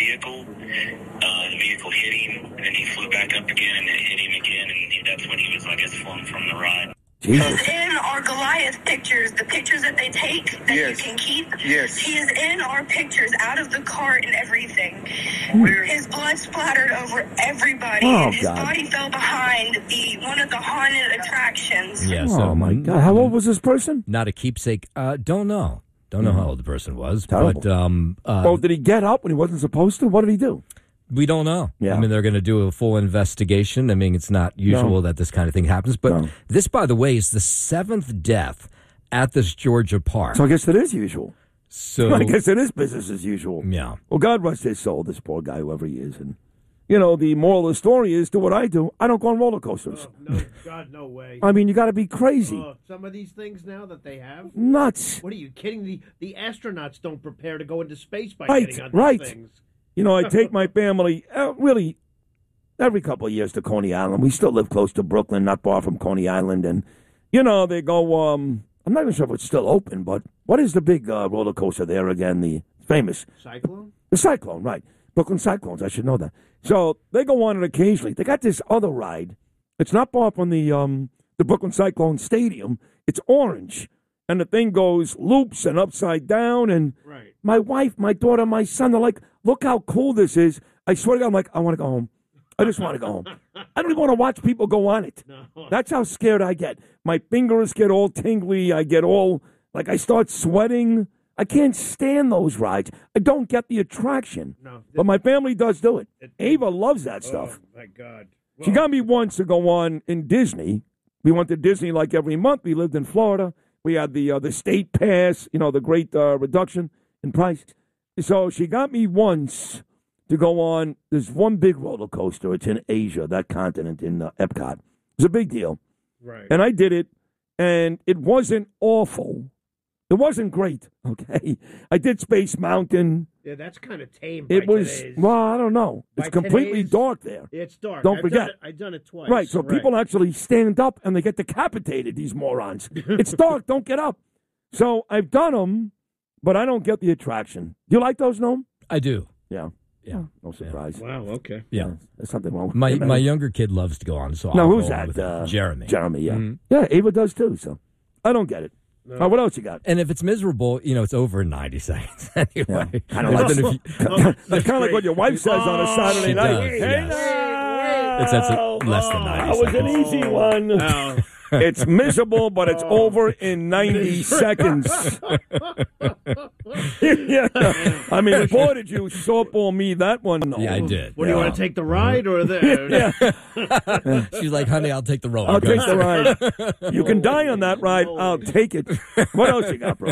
vehicle. The vehicle hit him, and then he flew back up again, and it hit him again, and that's when he was, I guess, flung from the ride. He's in our Goliath pictures, the pictures that they take that you can keep. Yes. He is in our pictures, out of the cart and everything. Where? His blood splattered over everybody, Oh, and his God. body fell behind one of the haunted attractions. Yeah, Oh, my God. How old was this person? Not a keepsake. Don't know. Don't know how old the person was. Terrible. But Did he get up when he wasn't supposed to? What did he do? we don't know. Yeah. I mean, they're going to do a full investigation. I mean, it's not usual that this kind of thing happens. But this, by the way, is the 7th death at this Georgia park. So I guess it is usual. So I guess it is business as usual. Yeah. Well, God rest his soul, this poor guy, whoever he is. And, you know, the moral of the story is, do what I do. I don't go on roller coasters. No, God, no way. I mean, you got to be crazy. Some of these things now that they have. Nuts. What are you kidding? The astronauts don't prepare to go into space by Right, getting on right. these things. You know, I take my family, really, every couple of years to Coney Island. We still live close to Brooklyn, not far from Coney Island. And, you know, they go, I'm not even sure if it's still open, but what is the big roller coaster there again? The famous. Cyclone? The Cyclone, right. Brooklyn Cyclones, I should know that. So they go on it occasionally. They got this other ride. It's not far from the Brooklyn Cyclone Stadium. It's orange. And the thing goes loops and upside down. And Right. my wife, my daughter, my son, they're like, look how cool this is. I swear to God, I'm like, I want to go home. I just want to go home. I don't even want to watch people go on it. No. That's how scared I get. My fingers get all tingly. I get all, like, I start sweating. I can't stand those rides. I don't get the attraction. No. But my family does do it. Ava loves that stuff. Oh, my God. She got me once to go on in Disney. We went to Disney like every month. We lived in Florida. We had the state pass, you know, the great reduction in price. So she got me once to go on. There's one big roller coaster. It's in Asia, that continent, in Epcot. It's a big deal. Right. And I did it, and it wasn't awful. It wasn't great, okay? I did Space Mountain. Yeah, that's kind of tame. It by was, today's- well, I don't know. It's by completely today's- dark there. It's dark. Don't forget. I've done it twice. Right, so people actually stand up and they get decapitated, these morons. It's dark, don't get up. So I've done them, but I don't get the attraction. Do you like those, Noam? I do. Yeah. Yeah. No surprise. Wow, okay. Yeah. There's something wrong with My him. my younger kid loves to go on, so Now, I'll who's go on that? with him. Jeremy. Jeremy, yeah. Mhm. Yeah, Ava does too, so I don't get it. What else you got? And if it's miserable, you know, it's over in 90 seconds anyway. Kind of like, Then if you- that's kind of like what your wife says on a Saturday she night. does, Hey, yes. It's less than 90 that was an seconds. easy one. It's miserable, but it's over in 90 seconds. Yeah. I mean, boy, did you softball me that one. No. Yeah, I did. What do you want to take the ride or the? Yeah. She's like, honey, I'll take the roller I'll take coaster. the ride. You can die on that ride. I'll take it. What else you got, bro?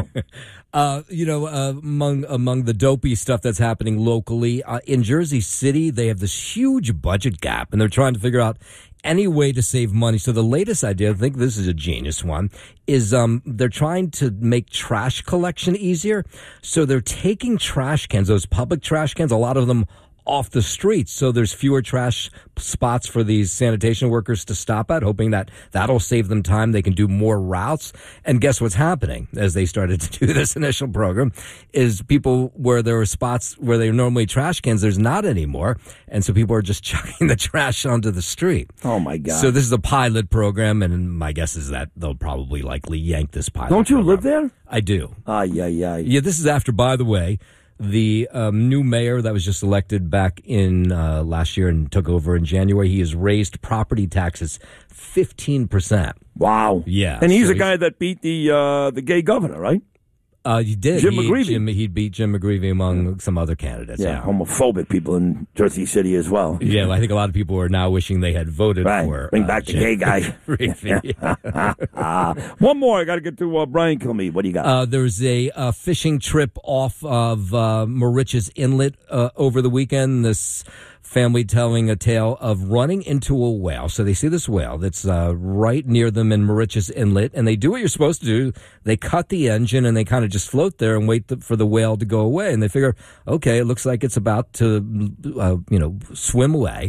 Among the dopey stuff that's happening locally, in Jersey City, they have this huge budget gap, and they're trying to figure out any way to save money. So the latest idea, I think this is a genius one, is they're trying to make trash collection easier. So they're taking trash cans, those public trash cans, a lot of them off the streets, so there's fewer trash spots for these sanitation workers to stop at, hoping that that'll save them time. They can do more routes. And guess what's happening as they started to do this initial program is people where there were spots where they were normally trash cans, there's not anymore. And so people are just chucking the trash onto the street. Oh, my God. So this is a pilot program, and my guess is that they'll probably likely yank this pilot Don't you program. live there? I do. Yeah, this is after, by the way, the new mayor that was just elected back in last year and took over in January, he has raised property taxes 15%. Wow. Yeah. And he's so a guy that beat the gay governor, right? He did. Jim McGreevey. He beat Jim McGreevey among some other candidates. Yeah, homophobic people in Jersey City as well. Yeah, well, I think a lot of people are now wishing they had voted for. Bring back the Jim gay guy. McGreevey. One more. I got to get to Brian Kilmeade. What do you got? There's a fishing trip off of Moriches Inlet over the weekend. This family telling a tale of running into a whale. So they see this whale that's right near them in Moriches Inlet, and they do what you're supposed to do. They cut the engine, and they kind of just float there and wait for the whale to go away. And they figure, okay, it looks like it's about to, swim away.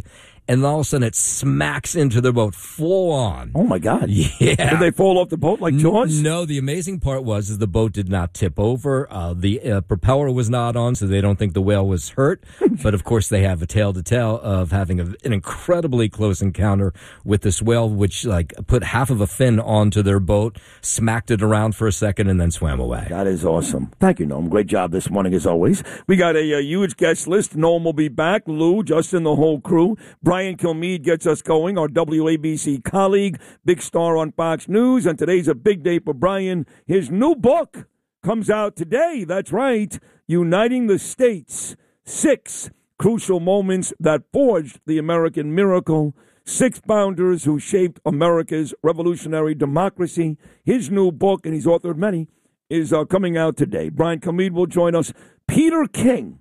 and all of a sudden it smacks into their boat full on. Oh, my God. Yeah. Did they fall off the boat like Jaws? No, the amazing part was the boat did not tip over. The propeller was not on, so they don't think the whale was hurt. But, of course, they have a tale to tell of having an incredibly close encounter with this whale, which put half of a fin onto their boat, smacked it around for a second, and then swam away. That is awesome. Thank you, Noam. Great job this morning, as always. We got a huge guest list. Noam will be back. Lou, Justin, the whole crew. Brian Kilmeade gets us going, our WABC colleague, big star on Fox News. And today's a big day for Brian. His new book comes out today. That's right. Uniting the States. 6 crucial moments that forged the American miracle. 6 founders who shaped America's revolutionary democracy. His new book, and he's authored many, is coming out today. Brian Kilmeade will join us. Peter King.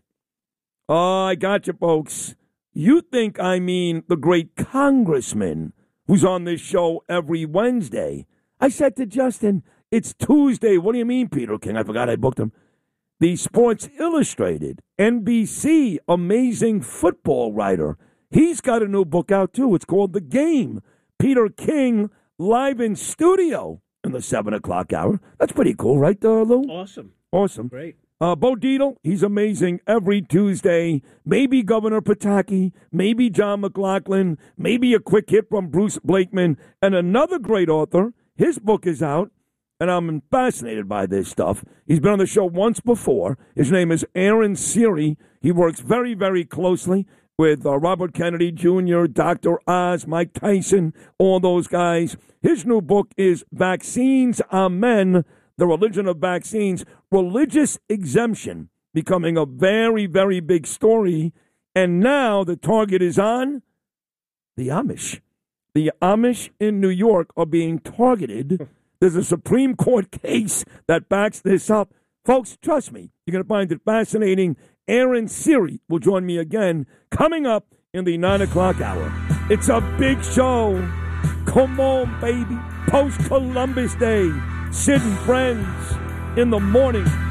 I got you, folks. You think I mean the great congressman who's on this show every Wednesday. I said to Justin, it's Tuesday. What do you mean, Peter King? I forgot I booked him. The Sports Illustrated, NBC, amazing football writer. He's got a new book out, too. It's called The Game. Peter King, live in studio in the 7 o'clock hour. That's pretty cool, right, Lou? Awesome. Great. Bo Dietl, he's amazing every Tuesday. Maybe Governor Pataki, maybe John McLaughlin, maybe a quick hit from Bruce Blakeman. And another great author, his book is out, and I'm fascinated by this stuff. He's been on the show once before. His name is Aaron Siri. He works very, very closely with Robert Kennedy Jr., Dr. Oz, Mike Tyson, all those guys. His new book is Vaccines, Amen, The Religion of Vaccines, religious exemption becoming a very, very big story. And now the target is on the Amish. The Amish in New York are being targeted. There's a Supreme Court case that backs this up. Folks, trust me, you're going to find it fascinating. Aaron Siri will join me again coming up in the 9 o'clock hour. It's a big show. Come on, baby. Post-Columbus Day. Sid and Friends in the morning.